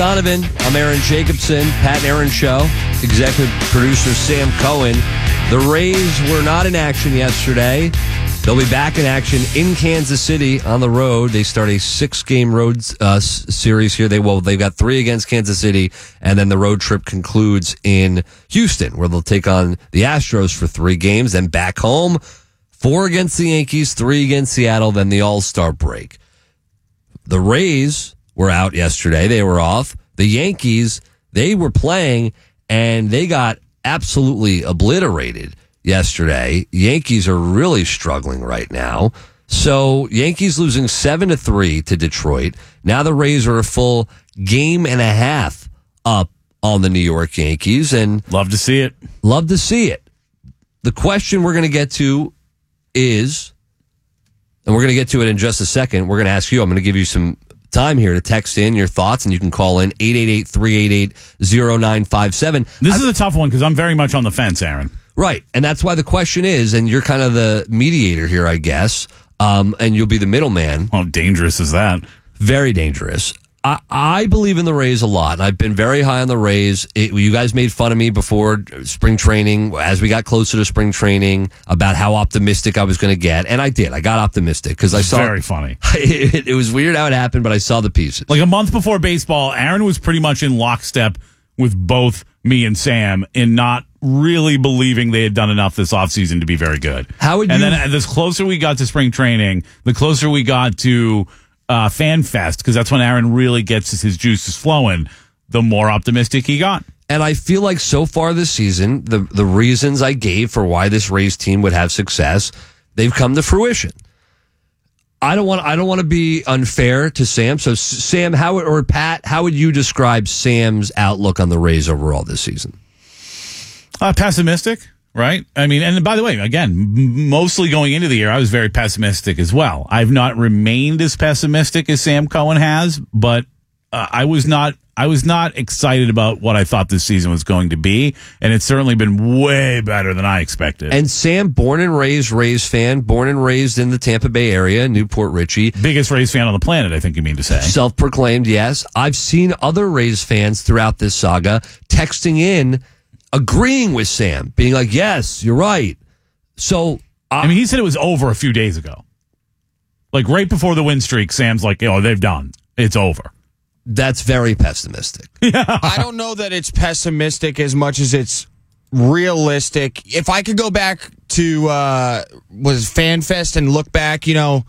Donovan, I'm Aaron Jacobson, Pat and Aaron Show, executive producer Sam Cohen. The Rays were not in action yesterday. They'll be back in action in Kansas City on the road. They start a 6-game road series here. They've got 3 against Kansas City, and then the road trip concludes in Houston, where they'll take on the Astros for 3 games. Then back home, 4 against the Yankees, 3 against Seattle, then the All-Star break. The Rays were out yesterday. They were off. The Yankees, they were playing, and they got absolutely obliterated yesterday. Yankees are really struggling right now. So Yankees losing 7-3 to Detroit. Now the Rays are a full game and a half up on the New York Yankees. And love to see it. Love to see it. The question we're going to get to is, and we're going to get to it in just a second, we're going to ask you, I'm going to give you some time here to text in your thoughts, and you can call in 888-388-0957. This is a tough one because I'm very much on the fence, Aaron. Right, and that's why the question is, and you're kind of the mediator here, I guess, and you'll be the middleman. How dangerous is that? Very dangerous. I believe in the Rays a lot, and I've been very high on the Rays. You guys made fun of me before spring training, as we got closer to spring training, about how optimistic I was going to get, and I did. I got optimistic because I saw. Very funny. It was weird how it happened, but I saw the pieces. Like a month before baseball, Aaron was pretty much in lockstep with both me and Sam in not really believing they had done enough this offseason to be very good. And then the closer we got to spring training, the closer we got to Fan Fest, because that's when Aaron really gets his juices flowing, the more optimistic he got. And I feel like so far this season, the reasons I gave for why this Rays team would have success, they've come to fruition. I don't want to be unfair to Sam. So Sam, Pat, how would you describe Sam's outlook on the Rays overall this season? Pessimistic, right? I mean, and by the way, again, mostly going into the year, I was very pessimistic as well. I've not remained as pessimistic as Sam Cohen has, but I was not excited about what I thought this season was going to be, and it's certainly been way better than I expected. And Sam, born and raised Rays fan, born and raised in the Tampa Bay area, Newport Richie. Biggest Rays fan on the planet, I think you mean to say. Self-proclaimed, yes. I've seen other Rays fans throughout this saga texting in, agreeing with Sam, being like, yes, you're right. So, I mean, he said it was over a few days ago. Like right before the win streak, Sam's like, they've done. It's over. That's very pessimistic. I don't know that it's pessimistic as much as it's realistic. If I could go back to FanFest and look back,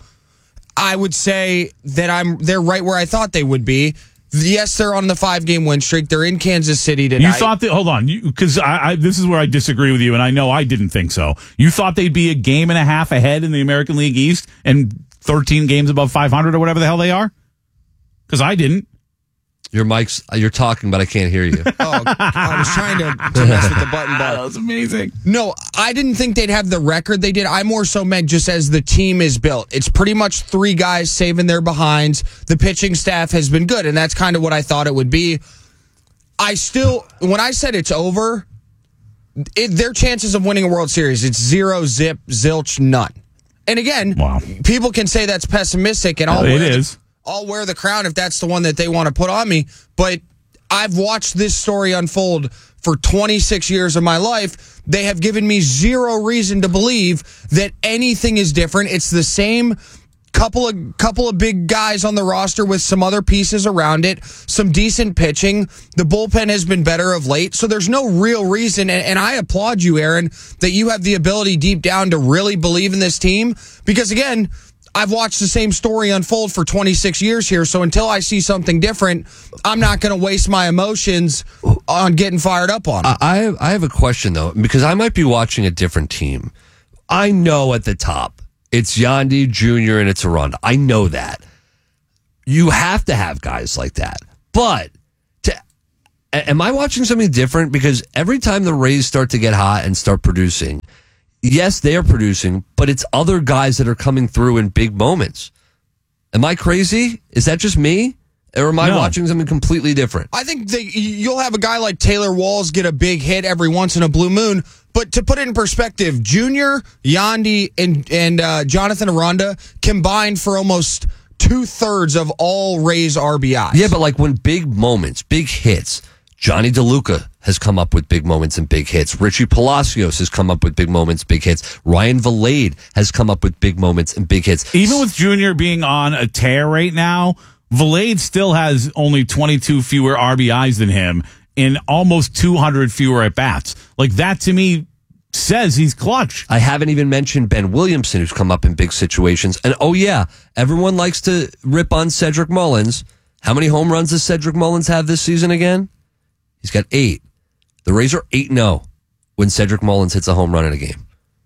I would say that they're right where I thought they would be. Yes, they're on the 5-game win streak. They're in Kansas City tonight. You thought that? Hold on, because this is where I disagree with you, and I know I didn't think so. You thought they'd be a game and a half ahead in the American League East and 13 games above 500 or whatever the hell they are? Because I didn't. You're talking, but I can't hear you. I was trying to mess with the button bar. That was amazing. No, I didn't think they'd have the record they did. I more so meant just as the team is built. It's pretty much 3 guys saving their behinds. The pitching staff has been good, and that's kind of what I thought it would be. When I said it's over, their chances of winning a World Series, it's 0, zip, zilch, none. And again, people can say that's pessimistic, and I'll wear the crown if that's the one that they want to put on me. But I've watched this story unfold for 26 years of my life. They have given me zero reason to believe that anything is different. It's the same couple of big guys on the roster with some other pieces around it, some decent pitching. The bullpen has been better of late. So there's no real reason. And I applaud you, Aaron, that you have the ability deep down to really believe in this team. Because again, I've watched the same story unfold for 26 years here, so until I see something different, I'm not going to waste my emotions on getting fired up on it. I have a question, though, because I might be watching a different team. I know at the top, it's Yandy Jr. and it's Aranda. I know that. You have to have guys like that. But am I watching something different? Because every time the Rays start to get hot and start producing, yes, they are producing, but it's other guys that are coming through in big moments. Am I crazy? Is that just me? Or am I watching something completely different? I think you'll have a guy like Taylor Walls get a big hit every once in a blue moon. But to put it in perspective, Junior, Yandy, and Jonathan Aranda combined for almost 2/3 of all Rays RBIs. Yeah, but like when big moments, big hits, Johnny DeLuca has come up with big moments and big hits. Richie Palacios has come up with big moments, big hits. Ryan Vilade has come up with big moments and big hits. Even with Junior being on a tear right now, Vilade still has only 22 fewer RBIs than him in almost 200 fewer at-bats. Like, that to me says he's clutch. I haven't even mentioned Ben Williamson, who's come up in big situations. And oh yeah, everyone likes to rip on Cedric Mullins. How many home runs does Cedric Mullins have this season again? He's got 8. The Rays are 8-0 when Cedric Mullins hits a home run in a game.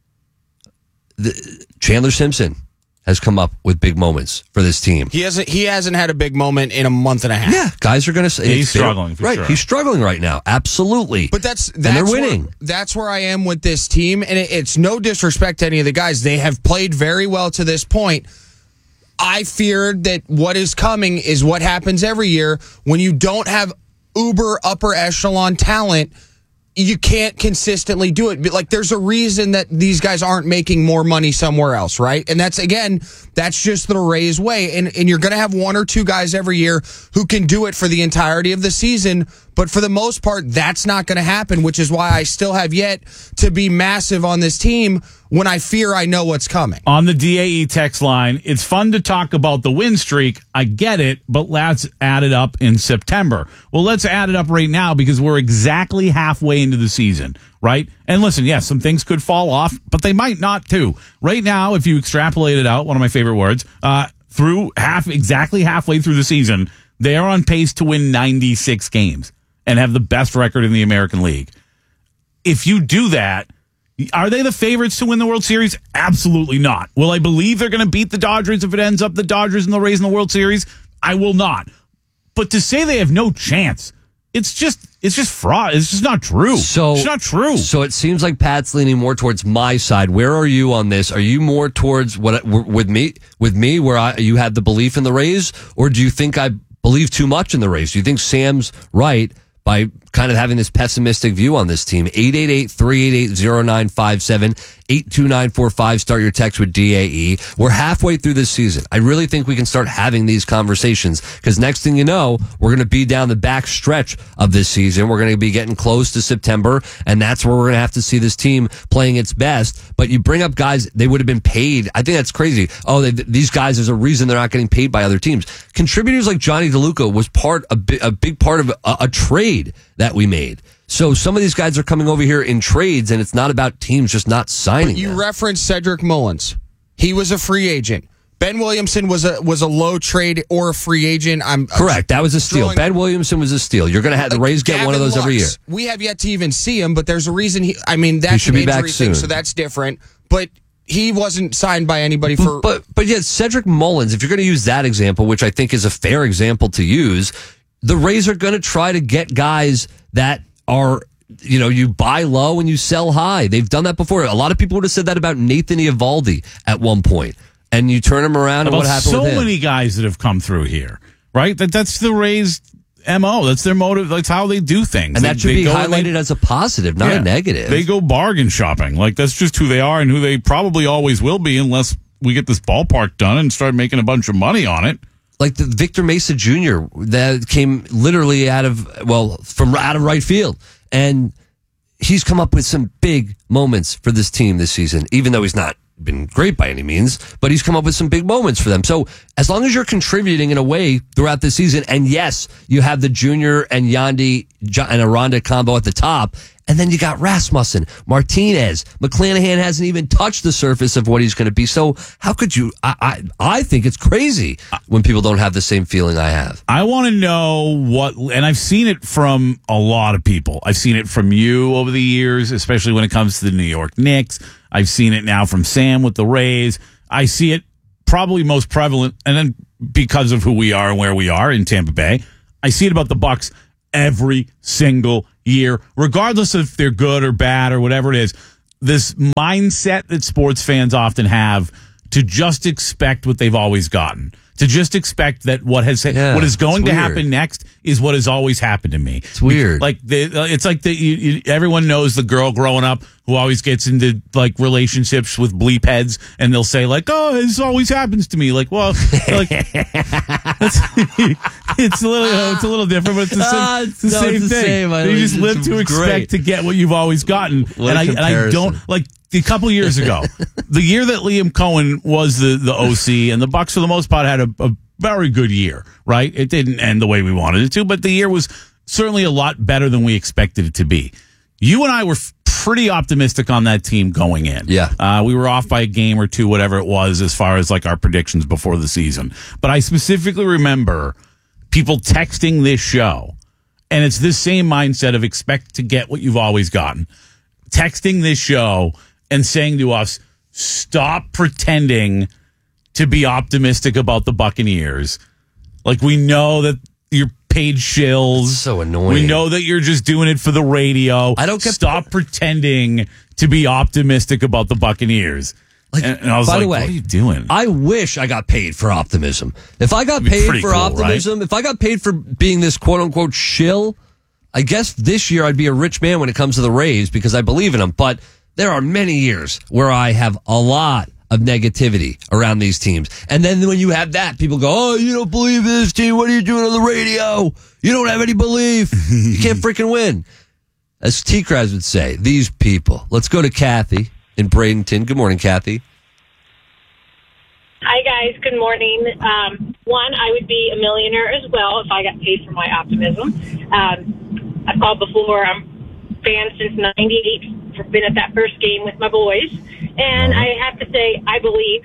Chandler Simpson has come up with big moments for this team. He hasn't had a big moment in a month and a half. Yeah, guys are going to say he's struggling. Right, sure. He's struggling right now. Absolutely. But that's and they're winning. That's where I am with this team, and it's no disrespect to any of the guys. They have played very well to this point. I feared that what is coming is what happens every year when you don't have uber upper echelon talent. You can't consistently do it. But like, there's a reason that these guys aren't making more money somewhere else, right? And that's just the Rays way. And you're going to have 1 or 2 guys every year who can do it for the entirety of the season. But for the most part, that's not going to happen, which is why I still have yet to be massive on this team when I fear I know what's coming. On the DAE text line, it's fun to talk about the win streak. I get it, but let's add it up in September. Well, let's add it up right now because we're exactly halfway into the season, right? And listen, yes, some things could fall off, but they might not too. Right now, if you extrapolate it out, one of my favorite words, exactly halfway through the season, they are on pace to win 96 games and have the best record in the American League. If you do that, are they the favorites to win the World Series? Absolutely not. Will I believe they're going to beat the Dodgers if it ends up the Dodgers and the Rays in the World Series? I will not. But to say they have no chance, it's just fraud. It's just not true. It's not true. So it seems like Pat's leaning more towards my side. Where are you on this? Are you more towards with me where you have the belief in the Rays, or do you think I believe too much in the Rays? Do you think Sam's right by kind of having this pessimistic view on this team? 888-388-0957, 82945. Start your text with DAE. We're halfway through this season. I really think we can start having these conversations because next thing you know, we're going to be down the back stretch of this season. We're going to be getting close to September, and that's where we're going to have to see this team playing its best. But you bring up guys, they would have been paid. I think that's crazy. Oh, these guys, there's a reason they're not getting paid by other teams. Contributors like Johnny DeLuca was a big part of a trade that we made. So some of these guys are coming over here in trades, and it's not about teams just not signing them. You referenced Cedric Mullins. He was a free agent. Ben Williamson was a low trade or a free agent. Correct. That was a steal. Ben Williamson was a steal. You're going to have the Rays get one of those every year. We have yet to even see him, but there's a reason that's he should an be back injury thing, soon. so that's different. But he wasn't signed by anybody for. But yet Cedric Mullins, if you're going to use that example, which I think is a fair example to use, the Rays are going to try to get guys that are, you buy low and you sell high. They've done that before. A lot of people would have said that about Nathan Eovaldi at one point. And you turn him around, and what happened with him? So many guys that have come through here, right? That's the Rays' MO. That's their motive. That's how they do things. And that should be highlighted as a positive, not a negative. They go bargain shopping. Like, that's just who they are and who they probably always will be unless we get this ballpark done and start making a bunch of money on it. Like the Victor Mesa Jr. that came literally out of right field. And he's come up with some big moments for this team this season, even though he's not been great by any means, but he's come up with some big moments for them. So as long as you're contributing in a way throughout the season, and yes, you have the Junior and Yandy and Aranda combo at the top, and then you got Rasmussen, Martinez, McClanahan hasn't even touched the surface of what he's going to be. So how could you? I think it's crazy when people don't have the same feeling I have. I want to know and I've seen it from a lot of people. I've seen it from you over the years, especially when it comes to the New York Knicks. I've seen it now from Sam with the Rays. I see it probably most prevalent, and then because of who we are and where we are in Tampa Bay, I see it about the Bucks every single year, regardless if they're good or bad or whatever it is. This mindset that sports fans often have to just expect what they've always gotten, To just expect that what is going to happen next is what has always happened to me. It's weird. It's like everyone knows the girl growing up who always gets into like relationships with bleep heads, and they'll say like, "Oh, this always happens to me." Like, well, like it's a little different, but it's the same thing. You just live to expect to get what you've always gotten, and I don't like. A couple years ago, the year that Liam Cohen was the OC, and the Bucks for the most part had a very good year, right? It didn't end the way we wanted it to, but the year was certainly a lot better than we expected it to be. You and I were pretty optimistic on that team going in. Yeah. We were off by a game or two, whatever it was, as far as like our predictions before the season. But I specifically remember people texting this show, and it's this same mindset of expect to get what you've always gotten. Texting this show and saying to us, stop pretending to be optimistic about the Buccaneers. Like, we know that you're paid shills. So annoying. We know that you're just doing it for the radio. Stop pretending to be optimistic about the Buccaneers. Like, and I was by like, the way, what are you doing? I wish I got paid for optimism. If I got paid for optimism, if I got paid for being this quote unquote shill, I guess this year I'd be a rich man when it comes to the Rays because I believe in them. But there are many years where I have a lot of negativity around these teams. And then when you have that, people go, oh, you don't believe this team. What are you doing on the radio? You don't have any belief. You can't freaking win. As T-Kraz would say, these people. Let's go to Kathy in Bradenton. Good morning, Kathy. Hi, guys. Good morning. One, I would be a millionaire as well if I got paid for my optimism. I've called before. I'm a fan since 98. Been at that first game with my boys. And I have to say, I believe.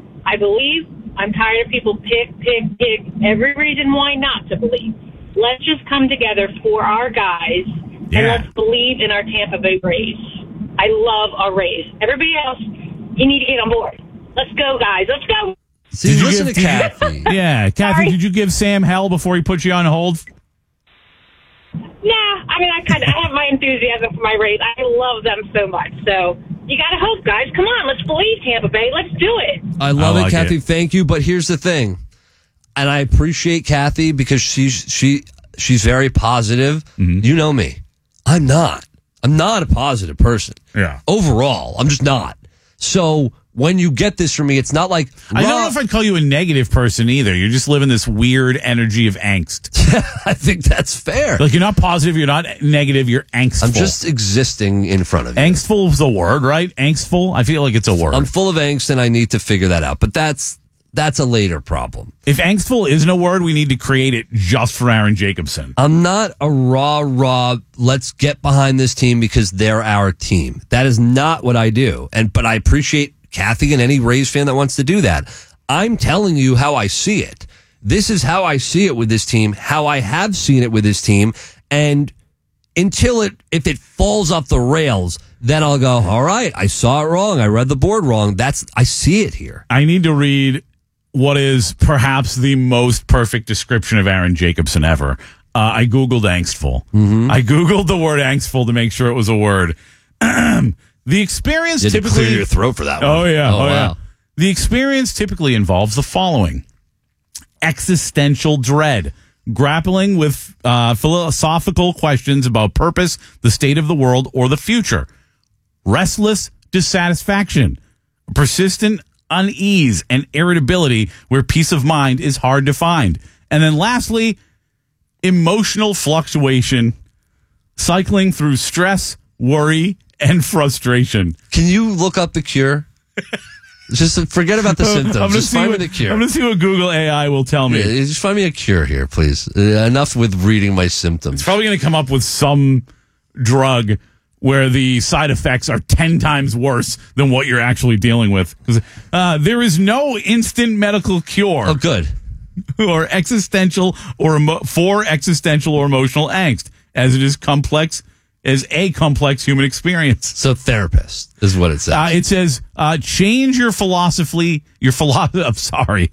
I'm tired of people pick every reason why not to believe. Let's just come together for our guys and let's believe in our Tampa Bay Rays. I love our Rays. Everybody else, you need to get on board. Let's go, guys. Let's go. See, listen to Kathy. Yeah, Kathy, Sorry. Did you give Sam hell before he put you on hold? Nah, I mean, I have my enthusiasm for my Rays. I love them so much. So you got to hope, guys. Come on, let's believe Tampa Bay. Let's do it. I love it, Kathy. Thank you. But here's the thing, and I appreciate Kathy because she's very positive. Mm-hmm. You know me. I'm not a positive person. Yeah. Overall, I'm just not. So when you get this from me, it's not like I don't know if I'd call you a negative person either. You're just living this weird energy of angst. I think that's fair. Like, you're not positive, you're not negative, you're angstful. I'm just existing in front of you. Angstful is a word, right? Angstful? I feel like it's a word. I'm full of angst and I need to figure that out. But that's a later problem. If angstful isn't a word, we need to create it just for Aaron Jacobson. I'm not a rah, let's get behind this team because they're our team. That is not what I do. But I appreciate Kathy and any Rays fan that wants to do that. I'm telling you how I see it. This is how I see it with this team, how I have seen it with this team. And if it falls off the rails, then I'll go, all right, I saw it wrong. I read the board wrong. I see it here. I need to read what is perhaps the most perfect description of Aaron Jacobson ever. I Googled angstful. Mm-hmm. I Googled the word angstful to make sure it was a word. The experience typically clear your throat for that one. Oh yeah. Wow. Yeah. The experience typically involves the following: existential dread, grappling with philosophical questions about purpose, the state of the world, or the future; restless dissatisfaction, persistent unease and irritability where peace of mind is hard to find; and then lastly, emotional fluctuation, cycling through stress, worry, and frustration. Can you look up the cure? Just forget about the symptoms. Just find me the cure. I'm going to see what Google AI will tell me. Yeah, just find me a cure here, please. Enough with reading my symptoms. It's probably going to come up with some drug where the side effects are 10 times worse than what you're actually dealing with. There is no instant medical cure. Oh, good. For existential or emotional angst, as it is complex. Is a complex human experience. So therapist is what it says. It says, change your philosophy. I'm sorry.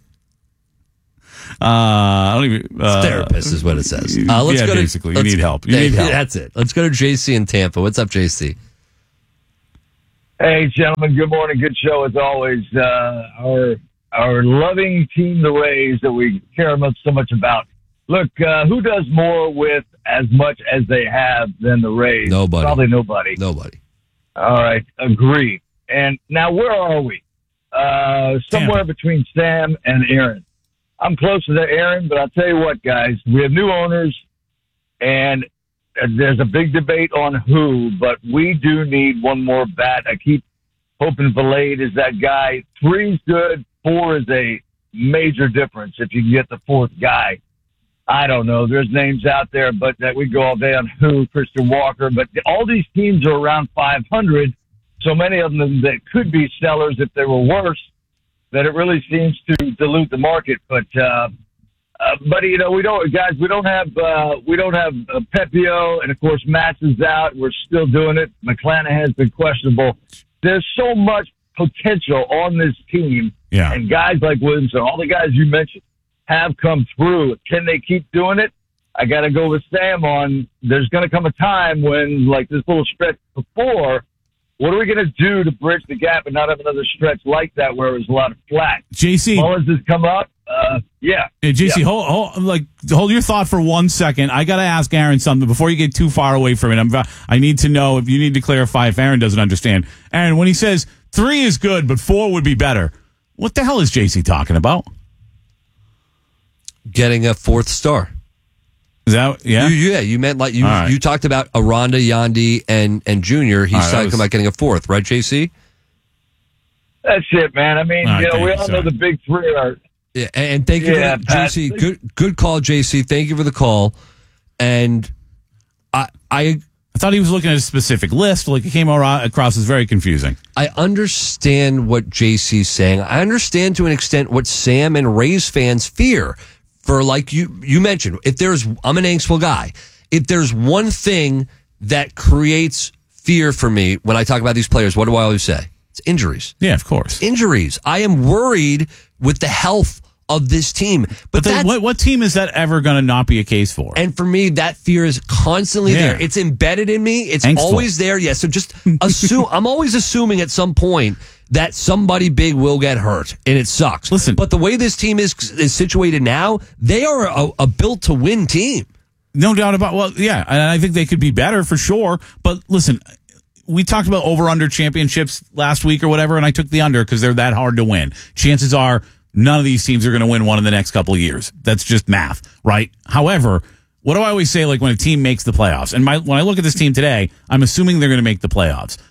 I don't even. Therapist is what it says. Basically, you need help. You need help. That's it. Let's go to JC in Tampa. What's up, JC? Hey, gentlemen. Good morning. Good show as always. Our our loving team, the Rays, that we care so much about. Look, who does more with as much as they have than the Rays? Nobody. Probably nobody. Nobody. All right, agree. And now where are we? Somewhere between Sam and Aaron. I'm closer to Aaron, but I'll tell you what, guys, we have new owners, and there's a big debate on who, but we do need one more bat. I keep hoping Valade is that guy. 3's good. 4 is a major difference if you can get the 4th guy. I don't know. There's names out there, but that we go all day on who, Christian Walker. But all these teams are around 500, so many of them that could be sellers if they were worse, that it really seems to dilute the market. But we don't have Pepio, and of course Matz is out. We're still doing it. McClanahan has been questionable. There's so much potential on this team, and guys like Williamson, all the guys you mentioned, have come through. Can they keep doing it? I got to go with Sam on. There's going to come a time when, like this little stretch before, what are we going to do to bridge the gap and not have another stretch like that where it was a lot of flat? JC, Mullins has come up. JC, hold your thought for 1 second. I got to ask Aaron something before you get too far away from it. I need to know if you need to clarify if Aaron doesn't understand. Aaron, when he says 3 is good but 4 would be better, what the hell is JC talking about? Getting a 4th star. Is that you meant like you talked about Aranda, Yandy, and Junior. He's talking about getting a 4th, right, JC? That's it, man. I mean, we all know the big 3 are. Yeah, and thank you, JC. Good call, JC. Thank you for the call. And I thought he was looking at a specific list. Like it came across as very confusing. I understand what JC's saying. I understand to an extent what Sam and Rays fans fear. For like you mentioned, I'm an angstful guy. If there's one thing that creates fear for me when I talk about these players, what do I always say? It's injuries. Yeah, of course. Injuries. I am worried with the health of this team. But what team is that ever going to not be a case for? And for me, that fear is constantly there. It's embedded in me. It's always there. Yeah, so just assume. I'm always assuming at some point that somebody big will get hurt, and it sucks. Listen, but the way this team is situated now, they are a built-to-win team. No doubt about. Well, yeah, and I think they could be better for sure. But listen, we talked about over-under championships last week or whatever, and I took the under because they're that hard to win. Chances are none of these teams are going to win one in the next couple of years. That's just math, right? However, what do I always say? Like when a team makes the playoffs, and when I look at this team today, I'm assuming they're going to make the playoffs.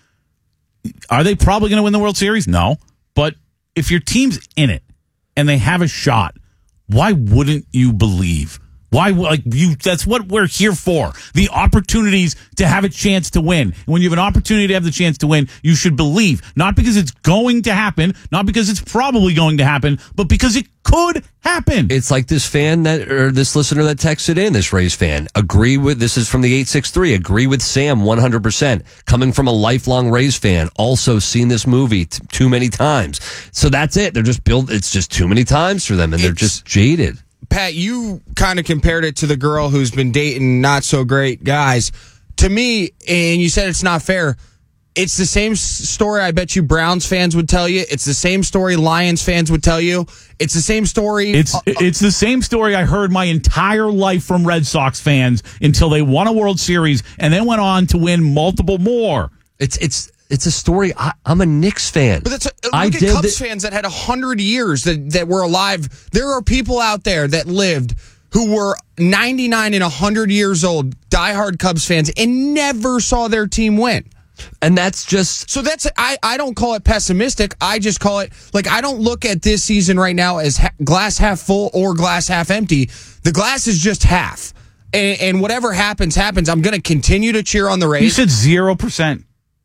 Are they probably going to win the World Series? No. But if your team's in it and they have a shot, why wouldn't you believe? Why, that's what we're here for. The opportunities to have a chance to win. And when you have an opportunity to have the chance to win, you should believe. Not because it's going to happen, not because it's probably going to happen, but because it could happen. It's like this listener that texted in, this Rays fan. This is from the 863. Agree with Sam 100%. Coming from a lifelong Rays fan. Also seen this movie too many times. So that's it. They're just it's just too many times for them, and they're just jaded. Pat, you kind of compared it to the girl who's been dating not so great guys. To me, and you said it's not fair, it's the same story I bet you Browns fans would tell you. It's the same story Lions fans would tell you. It's the same story. It's the same story I heard my entire life from Red Sox fans until they won a World Series and then went on to win multiple more. It's a story. I'm a Knicks fan. But look at Cubs fans that had 100 years that were alive. There are people out there that lived who were 99 and 100 years old, diehard Cubs fans, and never saw their team win. And that's just... So I don't call it pessimistic. I just call it, I don't look at this season right now as glass half full or glass half empty. The glass is just half. And whatever happens. I'm going to continue to cheer on the Rays. You said 0%.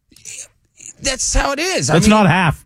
That's how it is. That's not half.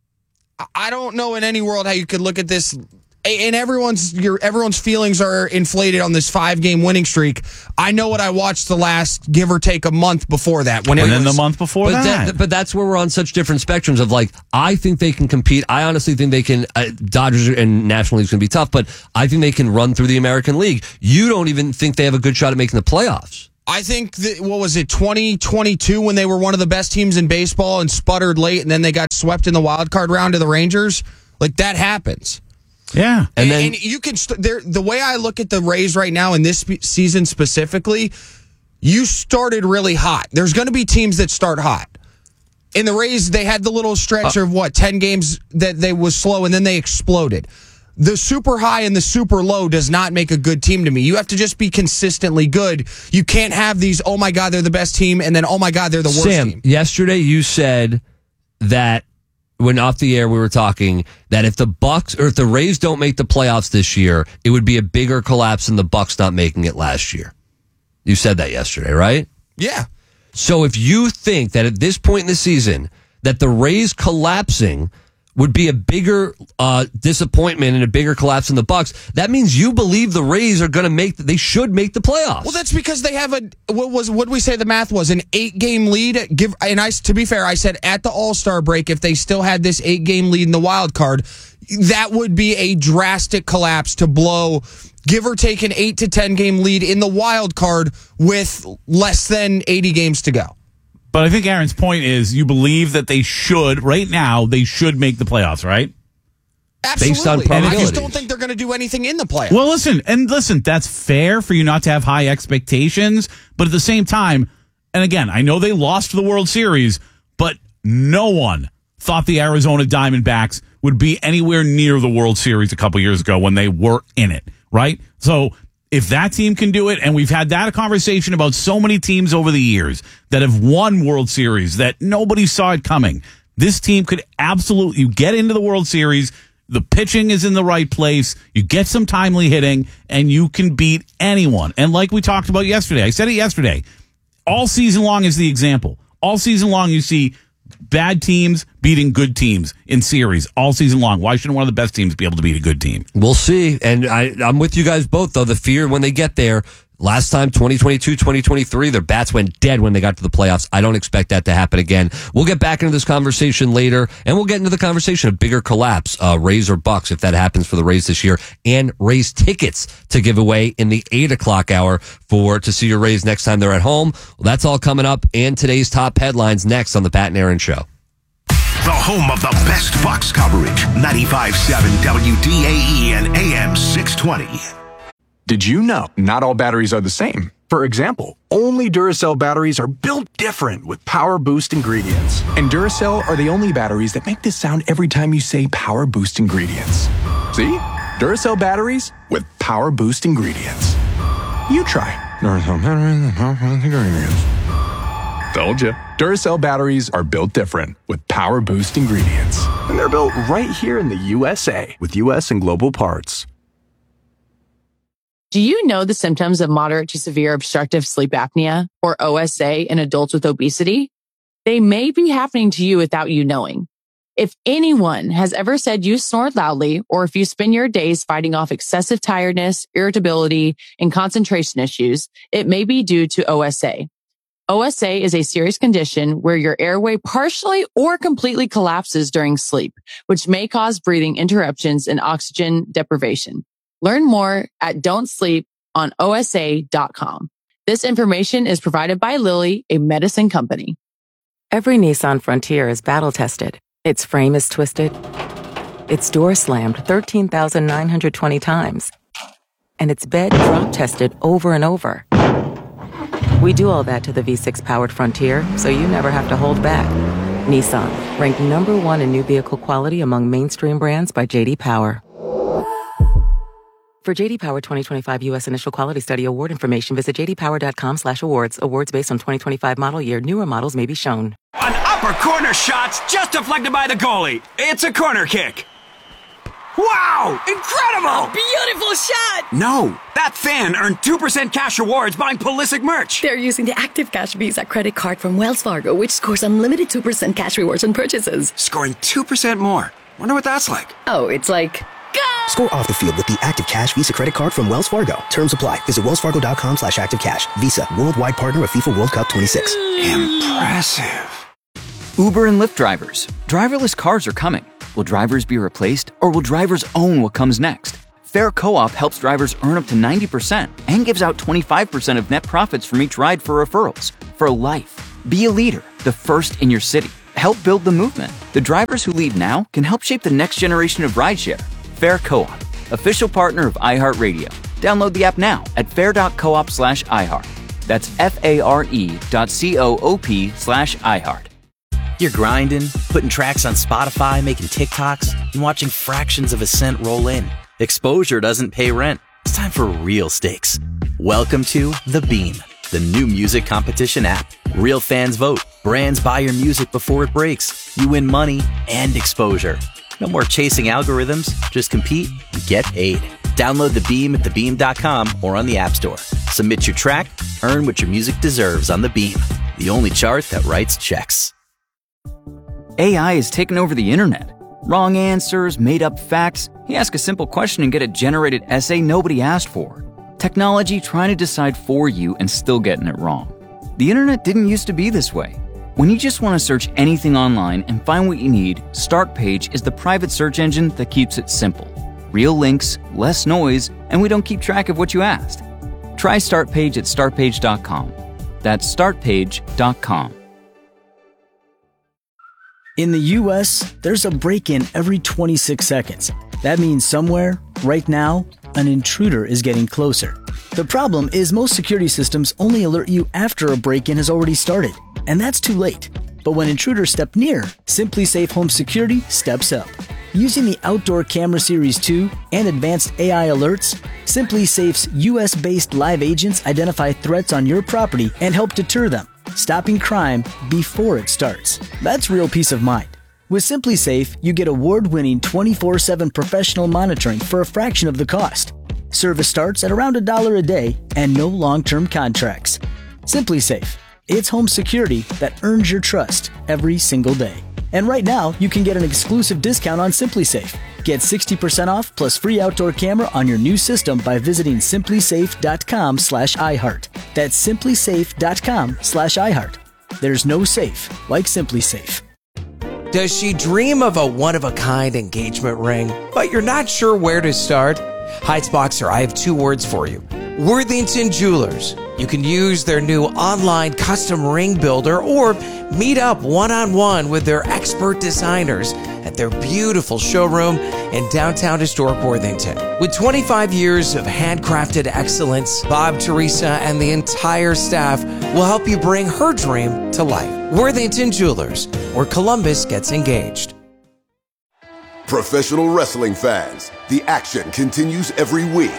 I don't know in any world how you could look at this, and everyone's feelings are inflated on this 5-game winning streak. I know what I watched the last, give or take, a month before that. And then the month before that. But that's where we're on such different spectrums of I think they can compete. I honestly think they can. Dodgers and National League's going to be tough, but I think they can run through the American League. You don't even think they have a good shot at making the playoffs. I think that, 2022 when they were one of the best teams in baseball and sputtered late and then they got swept in the wild card round to the Rangers? Like, that happens. Yeah. And you can the way I look at the Rays right now in this season specifically, you started really hot. There's going to be teams that start hot. In the Rays, they had the little stretch of 10 games that they was slow, and then they exploded. The super high and the super low does not make a good team to me. You have to just be consistently good. You can't have these, oh my God, they're the best team, and then, oh my God, they're the worst team. Yesterday you said that when off the air we were talking that if the Bucks or if the Rays don't make the playoffs this year, it would be a bigger collapse than the Bucks not making it last year. You said that yesterday, right? Yeah. So if you think that at this point in the season that the Rays collapsing would be a bigger disappointment and a bigger collapse in the Bucks, that means you believe the Rays are going to they should make the playoffs. Well, that's because they have what did we say the math was? An 8-game lead. To be fair, I said at the All-Star break, if they still had this 8-game lead in the wild card, that would be a drastic collapse to blow, give or take, an 8 to 10 game lead in the wild card with less than 80 games to go. But I think Aaron's point is you believe that they should, right now, they should make the playoffs, right? Absolutely. Based on probabilities. I just don't think they're going to do anything in the playoffs. Well, listen, that's fair for you not to have high expectations, but at the same time, and again, I know they lost the World Series, but no one thought the Arizona Diamondbacks would be anywhere near the World Series a couple years ago when they were in it, right? So if that team can do it, and we've had that conversation about so many teams over the years that have won World Series that nobody saw it coming, this team could absolutely, you get into the World Series, the pitching is in the right place, you get some timely hitting, and you can beat anyone. And like we talked about yesterday, I said it yesterday, all season long is the example. All season long you see bad teams beating good teams in series all season long. Why shouldn't one of the best teams be able to beat a good team? We'll see. And I'm with you guys both, though. The fear when they get there, last time, 2022, 2023, their bats went dead when they got to the playoffs. I don't expect that to happen again. We'll get back into this conversation later, and we'll get into the conversation of bigger collapse, Rays or Bucks, if that happens for the Rays this year, and Rays tickets to give away in the 8 o'clock hour to see your Rays next time they're at home. Well, that's all coming up, and today's top headlines next on the Pat and Aaron Show. The home of the best Bucks coverage, 95.7 WDAE and AM 620. Did you know not all batteries are the same? For example, only Duracell batteries are built different with Power Boost ingredients. And Duracell are the only batteries that make this sound every time you say Power Boost ingredients. See? Duracell batteries with Power Boost ingredients. You try. Duracell batteries with Power Boost ingredients. Told you. Duracell batteries are built different with Power Boost ingredients. And they're built right here in the USA with US and global parts. Do you know the symptoms of moderate to severe obstructive sleep apnea, or OSA, in adults with obesity? They may be happening to you without you knowing. If anyone has ever said you snore loudly, or if you spend your days fighting off excessive tiredness, irritability, and concentration issues, it may be due to OSA. OSA is a serious condition where your airway partially or completely collapses during sleep, which may cause breathing interruptions and oxygen deprivation. Learn more at don'tsleeponosa.com. This information is provided by Lilly, a medicine company. Every Nissan Frontier is battle-tested. Its frame is twisted. Its door slammed 13,920 times. And its bed drop-tested over and over. We do all that to the V6-powered Frontier, so you never have to hold back. Nissan, ranked #1 in new vehicle quality among mainstream brands by J.D. Power. For J.D. Power 2025 U.S. Initial Quality Study award information, visit jdpower.com/awards. Awards based on 2025 model year. Newer models may be shown. An upper corner shot's just deflected by the goalie. It's a corner kick. Wow! Incredible! Beautiful shot! No, that fan earned 2% cash rewards buying Pulisic merch. They're using the Active Cash Visa credit card from Wells Fargo, which scores unlimited 2% cash rewards on purchases. Scoring 2% more. Wonder what that's like. Oh, it's like... Go! Score off the field with the Active Cash Visa credit card from Wells Fargo. Terms apply. Visit wellsfargo.com/activecash. Visa, worldwide partner of FIFA World Cup 26. Impressive. Uber and Lyft drivers. Driverless cars are coming. Will drivers be replaced, or will drivers own what comes next? Fair Co-op helps drivers earn up to 90% and gives out 25% of net profits from each ride for referrals. For life. Be a leader, the first in your city. help build the movement. The drivers who lead now can help shape the next generation of rideshare. Fair Co-op, official partner of iHeartRadio. Download the app now at fair.coop/iHeart. That's FARE.coop/iHeart. You're grinding, putting tracks on Spotify, making TikToks, and watching fractions of a cent roll in. Exposure doesn't pay rent. It's time for real stakes. Welcome to The Beam, the new music competition app. Real fans vote. Brands buy your music before it breaks. You win money and exposure. No more chasing algorithms. Just compete and get paid. Download The Beam at thebeam.com or on the App Store. Submit your track, earn what your music deserves on The Beam, the only chart that writes checks. AI has taken over the internet. Wrong answers, made up facts. You ask a simple question and get a generated essay nobody asked for. Technology trying to decide for you and still getting it wrong. The internet didn't used to be this way. When you just want to search anything online and find what you need, Startpage is the private search engine that keeps it simple. Real links, less noise, and we don't keep track of what you asked. Try Startpage at startpage.com. That's startpage.com. In the U.S., there's a break-in every 26 seconds. That means somewhere, right now, an intruder is getting closer. The problem is most security systems only alert you after a break-in has already started, and that's too late. But when intruders step near, SimpliSafe Home Security steps up. Using the Outdoor Camera Series 2 and advanced AI alerts, SimpliSafe's US-based live agents identify threats on your property and help deter them, stopping crime before it starts. That's real peace of mind. With SimpliSafe, you get award-winning 24/7 professional monitoring for a fraction of the cost. Service starts at around $1 a day and no long-term contracts. SimpliSafe. It's home security that earns your trust every single day. And right now, you can get an exclusive discount on SimpliSafe. Get 60% off plus free outdoor camera on your new system by visiting simplisafe.com/iHeart. That's simplisafe.com/iHeart. There's no safe like SimpliSafe. Does she dream of a one-of-a-kind engagement ring, but you're not sure where to start? Heights Boxer, I have two words for you. Worthington Jewelers. You can use their new online custom ring builder or meet up one-on-one with their expert designers at their beautiful showroom in downtown historic Worthington. With 25 years of handcrafted excellence, Bob, Teresa, and the entire staff will help you bring her dream to life. Worthington Jewelers, where Columbus gets engaged. Professional wrestling fans, the action continues every week.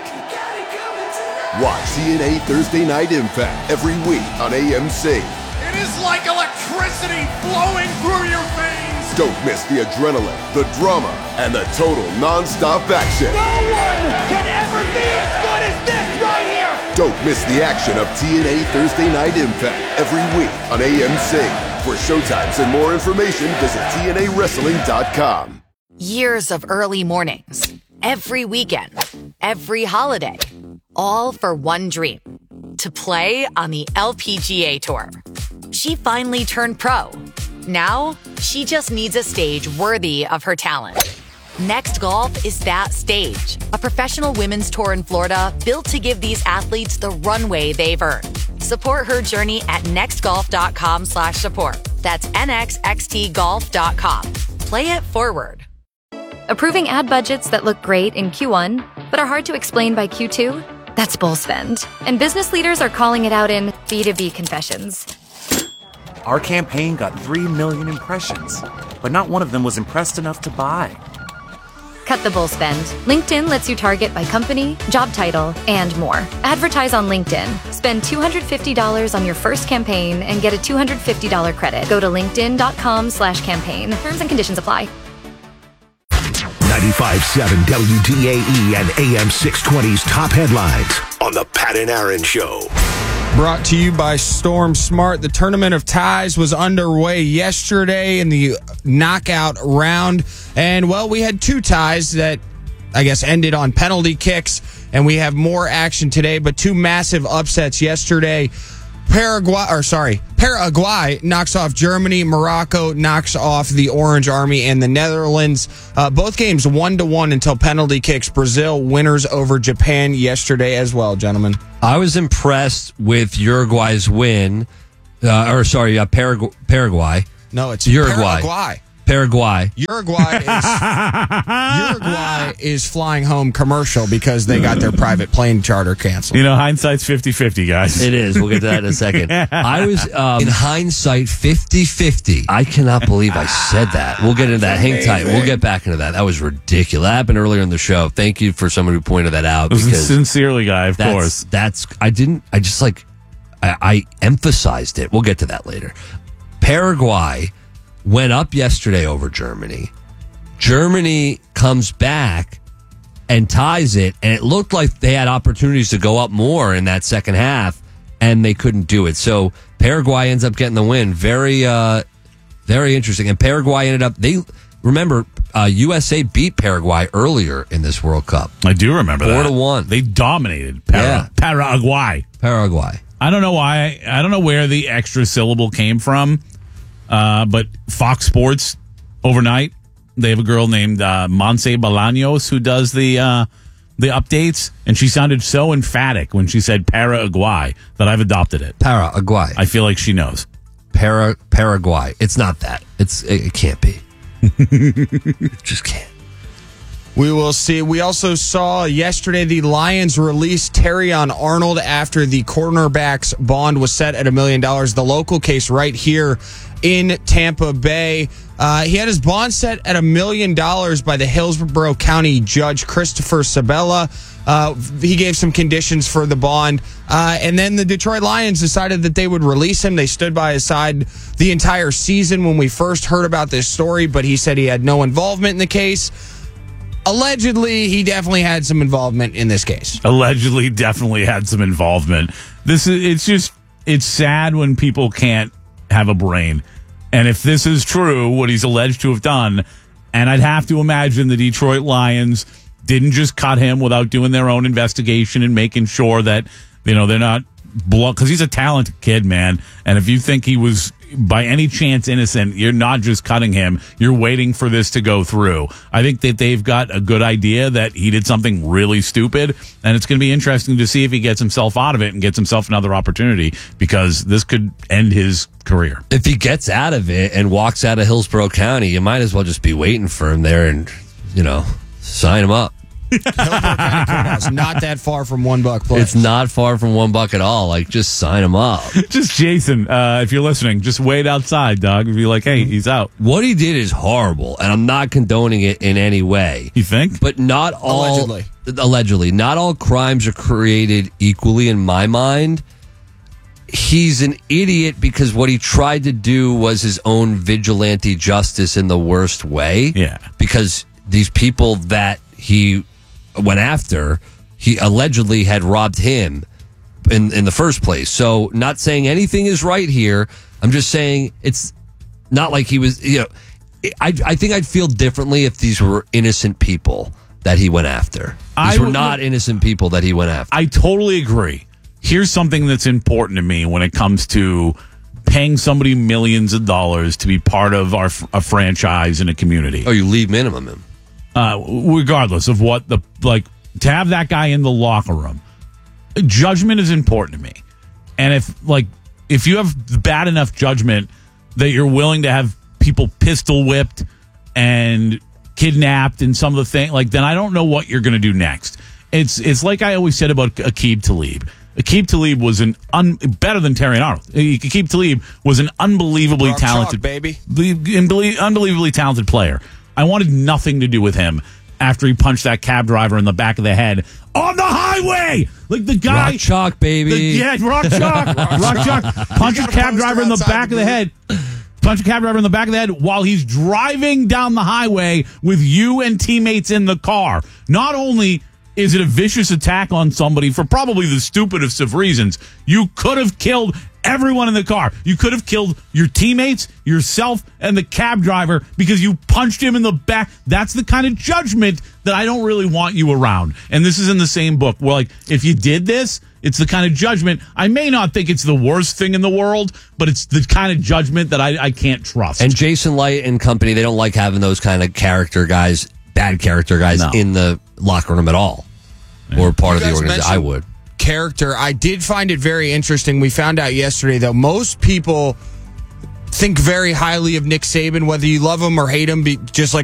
Watch TNA Thursday Night Impact every week on AMC. It is like electricity flowing through your veins. Don't miss the adrenaline, the drama, and the total non-stop action. No one can ever be as good as this right here. Don't miss the action of TNA Thursday Night Impact every week on AMC. For showtimes and more information, visit TNAWrestling.com. Years of early mornings, every weekend, every holiday, all for one dream, to play on the LPGA Tour. She finally turned pro. Now, she just needs a stage worthy of her talent. Next Golf is that stage, a professional women's tour in Florida built to give these athletes the runway they've earned. Support her journey at nextgolf.com/support. That's nxxtgolf.com. Play it forward. Approving ad budgets that look great in Q1, but are hard to explain by Q2? That's bull spend. And business leaders are calling it out in B2B confessions. Our campaign got 3 million impressions, but not one of them was impressed enough to buy. Cut the bull spend. LinkedIn lets you target by company, job title, and more. Advertise on LinkedIn. Spend $250 on your first campaign and get a $250 credit. Go to linkedin.com/campaign. Terms and conditions apply. 95.7 WDAE and AM 620's top headlines on the Pat and Aaron Show. Brought to you by Storm Smart. The Tournament of Ties was underway yesterday in the knockout round. And, well, we had two ties that, I guess, ended on penalty kicks. And we have more action today, but two massive upsets yesterday. Paraguay knocks off Germany. Morocco knocks off the Orange Army and the Netherlands. Both games 1-1 until penalty kicks. Brazil winners over Japan yesterday as well, gentlemen. I was impressed with Uruguay's win. Paraguay. No, it's Uruguay. Paraguay. Uruguay is flying home commercial because they got their private plane charter canceled. You know, hindsight's 50-50, guys. It is. We'll get to that in a second. I was, in hindsight, 50-50. I cannot believe I said that. We'll get into that. Hang tight. We'll get back into that. That was ridiculous. That happened earlier in the show. Thank you for someone who pointed that out. Sincerely, guy, of course. I emphasized it. We'll get to that later. Paraguay went up yesterday over Germany. Germany comes back and ties it, and it looked like they had opportunities to go up more in that second half, and they couldn't do it. So Paraguay ends up getting the win. Very, very interesting. And Paraguay ended up, USA beat Paraguay earlier in this World Cup. I do remember that. 4-1. They dominated Paraguay. I don't know why. I don't know where the extra syllable came from. But Fox Sports overnight, they have a girl named Montse Bolaños who does the updates, and she sounded so emphatic when she said Paraguay that I've adopted it. Paraguay. I feel like she knows. Paraguay. It's not that. It can't be. It just can't. We will see. We also saw yesterday the Lions release Terrion Arnold after the cornerback's bond was set at $1 million. The local case right here in Tampa Bay. He had his bond set at $1 million by the Hillsborough County Judge Christopher Sabella. He gave some conditions for the bond. And then the Detroit Lions decided that they would release him. They stood by his side the entire season when we first heard about this story, but he said he had no involvement in the case. Allegedly, he definitely had some involvement in this case. Allegedly, definitely had some involvement. It's sad when people can't have a brain. And if this is true, what he's alleged to have done, and I'd have to imagine the Detroit Lions didn't just cut him without doing their own investigation and making sure that, they're not because he's a talented kid, man. And if you think he was by any chance innocent, you're not just cutting him. You're waiting for this to go through. I think that they've got a good idea that he did something really stupid, and it's going to be interesting to see if he gets himself out of it and gets himself another opportunity, because this could end his career. If he gets out of it and walks out of Hillsborough County, you might as well just be waiting for him there and, sign him up. Hillsborough County Courthouse, not that far from $1 place. It's not far from $1 at all. Like, just sign him up. Just Jason, if you're listening, just wait outside, dog. Be like, hey, he's out. What he did is horrible, and I'm not condoning it in any way. You think? But not all. Allegedly. Not all crimes are created equally in my mind. He's an idiot because what he tried to do was his own vigilante justice in the worst way. Yeah. Because these people that he went after, he allegedly had robbed him in the first place. So not saying anything is right here. I'm just saying it's not like he was, I think I'd feel differently if these were innocent people that he went after. These were not innocent people that he went after. I totally agree. Here's something that's important to me when it comes to paying somebody millions of dollars to be part of a franchise in a community. Oh, you leave minimum him. Regardless of what to have that guy in the locker room, judgment is important to me. And if you have bad enough judgment that you're willing to have people pistol whipped and kidnapped and some of the things, then I don't know what you're going to do next. It's like I always said about Aqib Talib. Aqib Talib was better than Terrion Arnold. Aqib Talib was an unbelievably talented unbelievably talented player. I wanted nothing to do with him after he punched that cab driver in the back of the head on the highway. Like the guy. Rock chalk, baby. Rock chalk. Rock chalk. Punch a cab driver in the back of the head. Punch a cab driver in the back of the head while he's driving down the highway with you and teammates in the car. Not only is it a vicious attack on somebody for probably the stupidest of reasons, you could have killed everyone in the car. You could have killed your teammates, yourself, and the cab driver because you punched him in the back. That's the kind of judgment that I don't really want you around. And this is in the same book. Well, if you did this, it's the kind of judgment. I may not think it's the worst thing in the world, but it's the kind of judgment that I can't trust. And Jason Light and company, they don't like having those kind of character guys, bad character guys in the locker room at all. Yeah. Or part of the organization. I would. Character. I did find it very interesting. We found out yesterday that most people think very highly of Nick Saban, whether you love him or hate him, just like